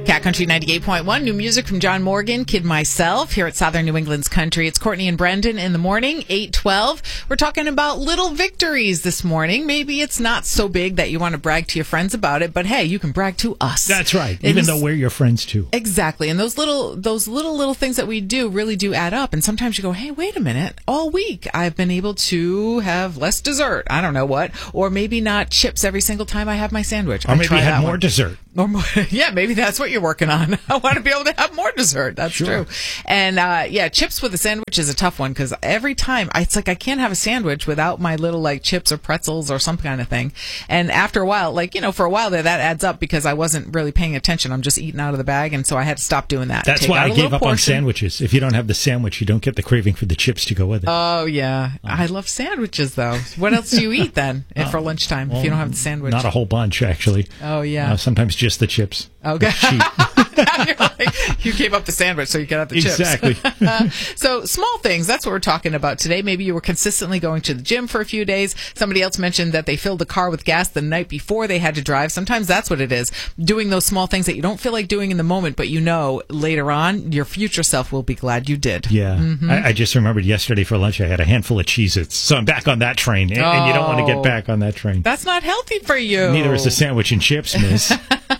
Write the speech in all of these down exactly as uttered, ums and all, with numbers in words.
Cat Country ninety-eight point one. New music from John Morgan, Kid Myself, here at Southern New England's Country. It's Courtney and Brendan in the morning, eight twelve. We're talking about little victories this morning. Maybe it's not so big that you want to brag to your friends about it, but hey, you can brag to us. That's right, even It's, though we're your friends too. Exactly. And those little, those little, little things that we do really do add up. And sometimes you go, hey, wait a minute. All week I've been able to have less dessert. I don't know what. Or maybe not chips every single time I have my sandwich. Or I maybe try have that more one. dessert. Or more, yeah, maybe that's what you're working on. I want to be able to have more dessert. That's Sure. true. And uh, yeah, chips with a sandwich is a tough one because every time I, it's like I can't have a sandwich without my little like chips or pretzels or some kind of thing. And after a while, like you know, for a while there, that adds up because I wasn't really paying attention. I'm just eating out of the bag, and so I had to stop doing that. That's Take why out I a gave little up on portion. sandwiches. If you don't have the sandwich, you don't get the craving for the chips to go with it. Oh yeah, I love sandwiches though. What else do you eat then if for lunchtime if you don't have the sandwich? Not a whole bunch, actually. Oh yeah. Uh, sometimes just the chips. Okay. Cheap. You're like, you gave up the sandwich so you could have the Exactly. chips. So small things, that's what we're talking about today. Maybe you were consistently going to the gym for a few days. Somebody else mentioned that they filled the car with gas the night before they had to drive. Sometimes that's what it is. Doing those small things that you don't feel like doing in the moment, but you know later on your future self will be glad you did. Yeah. Mm-hmm. I, I just remembered yesterday for lunch I had a handful of Cheez-Its. So I'm back on that train. And, and you don't want to get back on that train. That's not healthy for you. Neither is the sandwich and chips, miss.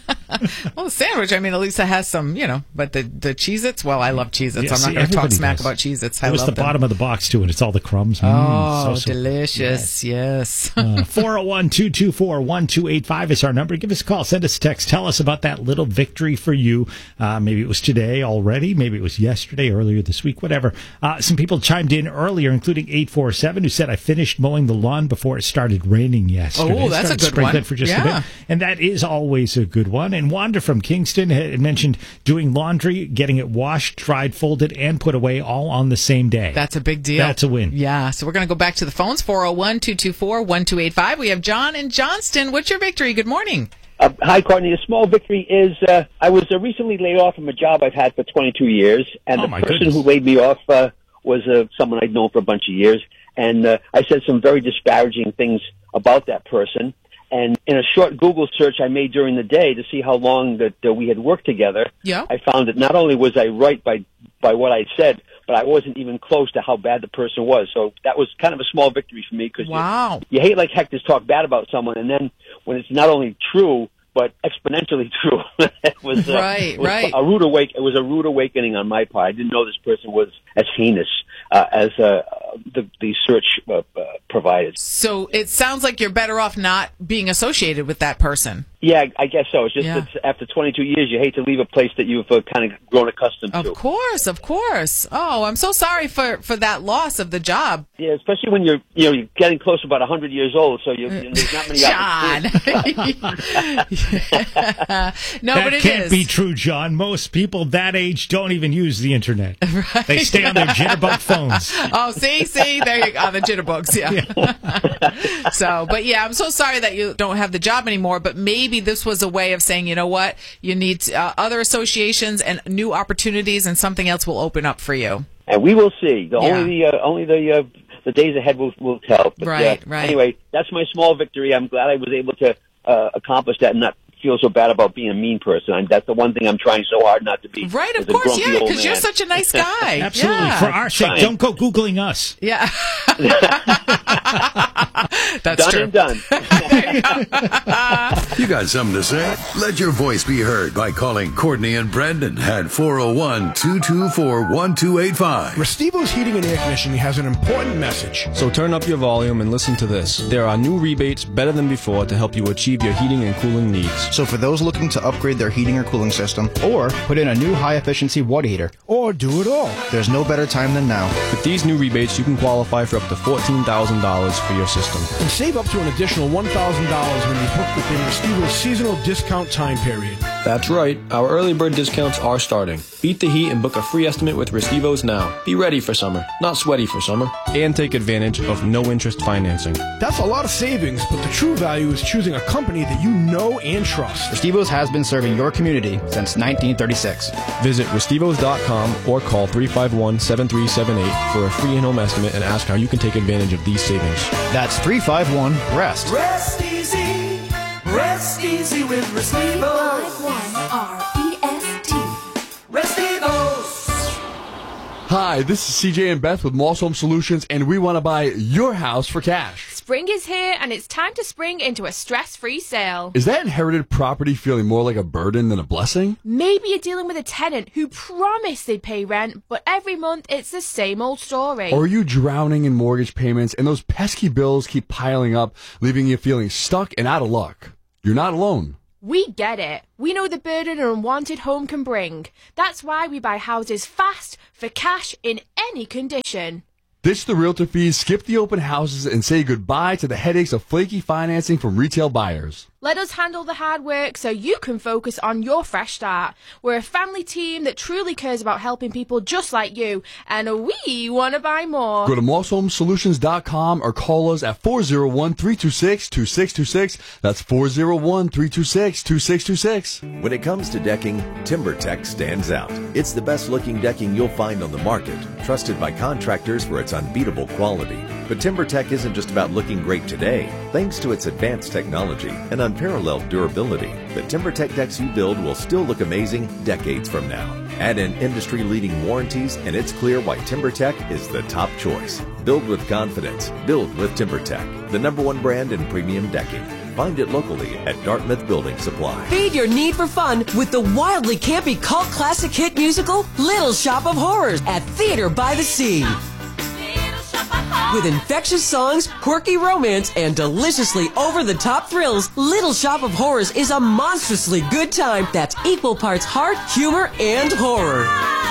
Well, the sandwich, I mean, at least it has some, you know, but the, the Cheez-Its, well, I love Cheez-Its. Yeah, I'm see, not going to talk everybody smack does. about Cheez-Its. I It was love the them. bottom of the box, too, and it's all the crumbs. Mm, Oh, so, so delicious. Yes. Uh, four oh one, two two four, one two eight five is our number. Give us a call. Send us a text. Tell us about that little victory for you. Uh, maybe it was today already. Maybe it was yesterday, earlier this week, whatever. Uh, some people chimed in earlier, including eight four seven, who said, I finished mowing the lawn before it started raining yesterday. Oh, that's Started a good sprinkling one. for just Yeah. a bit. And that is always a good one. And Wanda from Kingston had mentioned doing laundry, getting it washed, dried, folded, and put away all on the same day. That's a big deal. That's a win. Yeah. So we're going to go back to the phones, four oh one, two two four, one two eight five. We have John in Johnston. What's your victory? Good morning. Uh, hi, Courtney. The small victory is uh, I was uh, recently laid off from a job I've had for twenty-two years, and Oh, the my person goodness. who laid me off uh, was uh, someone I'd known for a bunch of years, and uh, I said some very disparaging things about that person. And in a short Google search I made during the day to see how long that uh, we had worked together, Yeah. I found that not only was I right by by what I said, but I wasn't even close to how bad the person was. So that was kind of a small victory for me because Wow. you, you hate like heck to talk bad about someone, and then when it's not only true but exponentially true, it was, uh, Right, it was right. a rude awake. It was a rude awakening on my part. I didn't know this person was as heinous uh, as uh, the the search uh, uh, provided. So it sounds like you're better off not being associated with that person. Yeah, I, I guess so. It's just Yeah. that after twenty-two years, you hate to leave a place that you've uh, kind of grown accustomed Of to. course, of course. Oh, I'm so sorry for, for that loss of the job. Yeah, especially when you're you know you're getting close to about one hundred years old, so you, you, there's not many John. opportunities. No, that but it can't is. be true, John. Most people that age don't even use the internet. Right. They stay on their jitterbug phones. Oh, see, see, there you go, the jitterbugs, yeah. So, but yeah, I'm so sorry that you don't have the job anymore, but maybe this was a way of saying, you know what, you need uh, other associations and new opportunities, and something else will open up for you. And we will see. The Yeah. only the uh, only the uh, the days ahead will will tell. But, Right, uh, right. Anyway, that's my small victory. I'm glad I was able to uh, accomplish that and not feel so bad about being a mean person. And that's the one thing I'm trying so hard not to be. Right, of as a course, grumpy yeah, old because you're man. such a nice guy. Absolutely. Yeah. For our sake, Fine. don't go Googling us. Yeah. That's Done true. and done. You got something to say? Let your voice be heard by calling Courtney and Brendan at four oh one, two two four, one two eight five. Restivo's Heating and Air Conditioning has an important message. So turn up your volume and listen to this. There are new rebates better than before to help you achieve your heating and cooling needs. So for those looking to upgrade their heating or cooling system, or put in a new high-efficiency water heater, Or do it all. there's no better time than now. With these new rebates, you can qualify for up to fourteen thousand dollars for your system. And save up to an additional one thousand dollars when you book within Restivo's seasonal discount time period. That's right. Our early bird discounts are starting. Beat the heat and book a free estimate with Restivos now. Be ready for summer, not sweaty for summer. And take advantage of no-interest financing. That's a lot of savings, but the true value is choosing a company that you know and trust. Restivo's has been serving your community since nineteen thirty-six. Visit Restivos dot com or call three five one, seven three seven eight for a free in-home estimate and ask how you can take advantage of these savings. That's three five one, REST. Rest easy, rest easy with Restivo. five one R E S Hi, this is C J and Beth with Moss Home Solutions, and we want to buy your house for cash. Spring is here, and it's time to spring into a stress-free sale. Is that inherited property feeling more like a burden than a blessing? Maybe you're dealing with a tenant who promised they'd pay rent, but every month it's the same old story. Or are you drowning in mortgage payments, and those pesky bills keep piling up, leaving you feeling stuck and out of luck? You're not alone. We get it. We know the burden an unwanted home can bring. That's why we buy houses fast, for cash, in any condition. Ditch the realtor fees, skip the open houses, and say goodbye to the headaches of flaky financing from retail buyers. Let us handle the hard work so you can focus on your fresh start. We're a family team that truly cares about helping people just like you, and we want to buy more. Go to moss home solutions dot com or call us at four oh one, three two six, two six two six. That's four oh one, three two six, two six two six. When it comes to decking, TimberTech stands out. It's the best-looking decking you'll find on the market, trusted by contractors for its unbeatable quality. But TimberTech isn't just about looking great today. Thanks to its advanced technology and unparalleled durability, the TimberTech decks you build will still look amazing decades from now. Add in industry-leading warranties, and it's clear why TimberTech is the top choice. Build with confidence. Build with TimberTech, the number one brand in premium decking. Find it locally at Dartmouth Building Supply. Feed your need for fun with the wildly campy cult classic hit musical Little Shop of Horrors at Theater by the Sea. With infectious songs, quirky romance, and deliciously over-the-top thrills, Little Shop of Horrors is a monstrously good time that's equal parts heart, humor, and horror.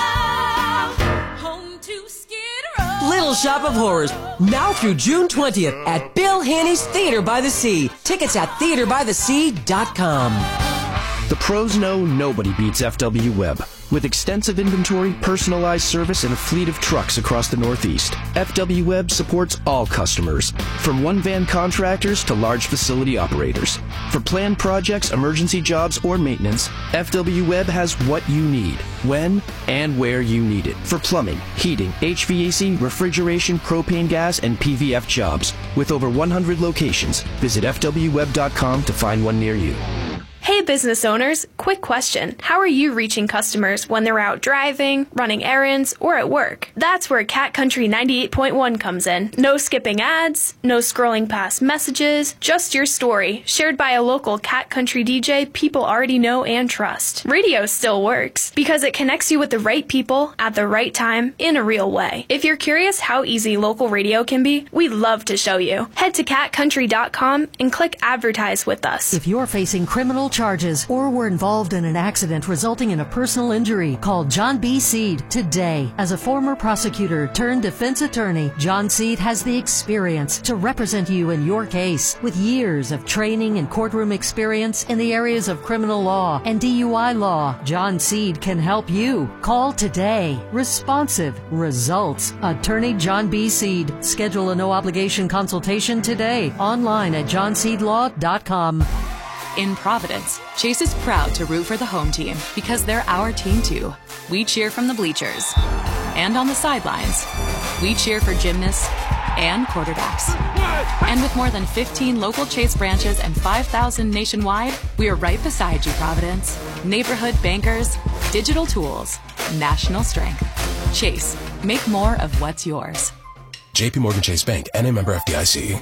Little Shop of Horrors, now through June twentieth at Bill Haney's Theater by the Sea. Tickets at theater by the sea dot com. The pros know nobody beats F W Web. With extensive inventory, personalized service, and a fleet of trucks across the Northeast, F W Web supports all customers, from one-van contractors to large facility operators. For planned projects, emergency jobs, or maintenance, F W Web has what you need, when and where you need it. For plumbing, heating, H V A C, refrigeration, propane gas, and P V F jobs. With over one hundred locations, visit F W web dot com to find one near you. Hey business owners, quick question. How are you reaching customers when they're out driving, running errands, or at work? That's where Cat Country ninety-eight point one comes in. No skipping ads, no scrolling past messages, just your story, shared by a local Cat Country D J people already know and trust. Radio still works, because it connects you with the right people at the right time in a real way. If you're curious how easy local radio can be, we'd love to show you. Head to cat country dot com and click Advertise with us. If you're facing criminal charges or were involved in an accident resulting in a personal injury, call John B. Seed today. As a former prosecutor turned defense attorney, John Seed has the experience to represent you in your case. With years of training and courtroom experience in the areas of criminal law and D U I law, John Seed can help you. Call today. Responsive results. Attorney John B. Seed. Schedule a no-obligation consultation today online at john seed law dot com. In Providence, Chase is proud to root for the home team because they're our team too. We cheer from the bleachers and on the sidelines. We cheer for gymnasts and quarterbacks. And with more than fifteen local Chase branches and five thousand nationwide, we are right beside you, Providence. Neighborhood bankers, digital tools, national strength. Chase, make more of what's yours. J P Morgan Chase Bank, N A member F D I C.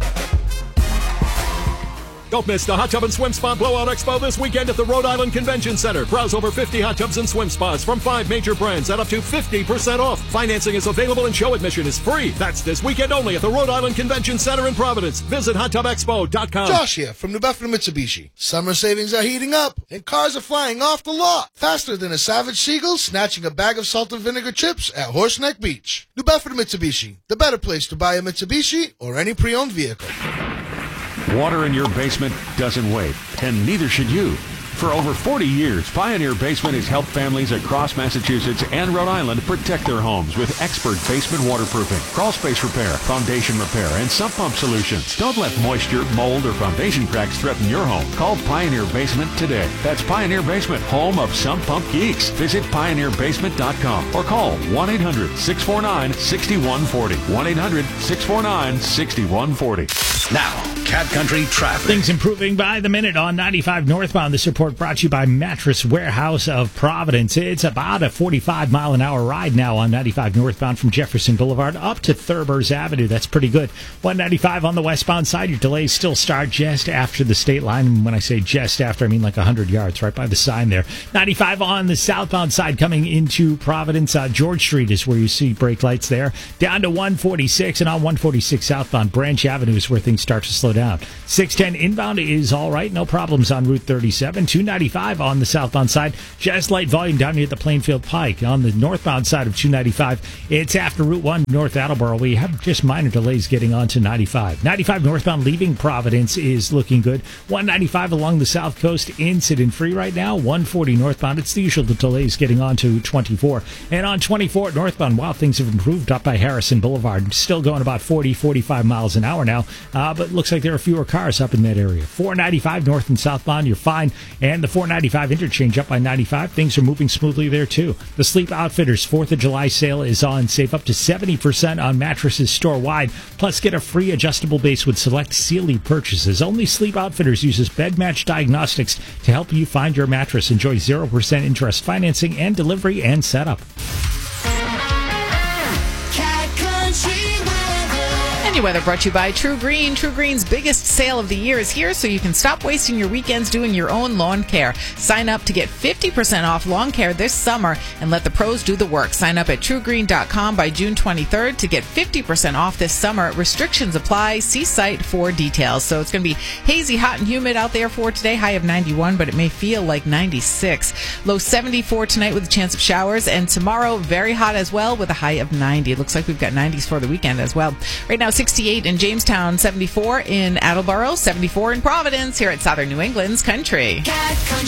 Don't miss the Hot Tub and Swim Spa Blowout Expo this weekend at the Rhode Island Convention Center. Browse over fifty hot tubs and swim spas from five major brands at up to fifty percent off. Financing is available and show admission is free. That's this weekend only at the Rhode Island Convention Center in Providence. Visit hot tub expo dot com. Josh here from New Bedford Mitsubishi. Summer savings are heating up and cars are flying off the lot faster than a savage seagull snatching a bag of salt and vinegar chips at Horseneck Beach. New Bedford Mitsubishi, the better place to buy a Mitsubishi or any pre-owned vehicle. Water in your basement doesn't wait, and neither should you. For over forty years, Pioneer Basement has helped families across Massachusetts and Rhode Island protect their homes with expert basement waterproofing, crawl space repair, foundation repair, and sump pump solutions. Don't let moisture, mold, or foundation cracks threaten your home. Call Pioneer Basement today. That's Pioneer Basement, home of sump pump geeks. Visit pioneer basement dot com or call one eight hundred, six four nine, six one four zero. one eight hundred, six four nine, six one four zero. Now, Cat Country traffic. Things improving by the minute on ninety-five northbound. This report brought to you by Mattress Warehouse of Providence. It's about a forty-five mile an hour ride now on ninety-five northbound from Jefferson Boulevard up to Thurber's Avenue. That's pretty good. one ninety-five on the westbound side. Your delays still start just after the state line. And when I say just after, I mean like one hundred yards, right by the sign there. ninety-five on the southbound side coming into Providence. Uh, George Street is where you see brake lights there. Down to one forty-six, and on one forty-six southbound, Branch Avenue is where things start to slow down. six ten inbound is all right. No problems on Route thirty-seven. two ninety-five on the southbound side. Just light volume down near the Plainfield Pike. On the northbound side of two ninety-five, it's after Route one North Attleboro. We have just minor delays getting onto ninety-five. ninety-five northbound leaving Providence is looking good. one ninety-five along the south coast, incident-free right now. one forty northbound, it's the usual delays getting onto twenty-four. And on twenty-four northbound, wow, things have improved up by Harrison Boulevard. Still going about forty, forty-five miles an hour now, uh, but looks like there are fewer cars up in that area. four ninety-five north and southbound, you're fine. And the four ninety-five interchange up by ninety-five, things are moving smoothly there too. The Sleep Outfitters fourth of July sale is on. Save up to seventy percent on mattresses store-wide. Plus, get a free adjustable base with select Sealy purchases. Only Sleep Outfitters uses Bed Match Diagnostics to help you find your mattress. Enjoy zero percent interest financing and delivery and setup. Any weather brought to you by True Green. True Green's biggest sale of the year is here, so you can stop wasting your weekends doing your own lawn care. Sign up to get fifty percent off lawn care this summer and let the pros do the work. Sign up at true green dot com by June twenty-third to get fifty percent off this summer. Restrictions apply. See site for details. So it's going to be hazy, hot, and humid out there for today. High of ninety-one, but it may feel like ninety-six. Low seventy-four tonight with a chance of showers, and tomorrow very hot as well with a high of ninety. It looks like we've got nineties for the weekend as well. Right now, sixty-eight in Jamestown, seventy-four in Attleboro, seventy-four in Providence, here at Southern New England's Country. Cat Country.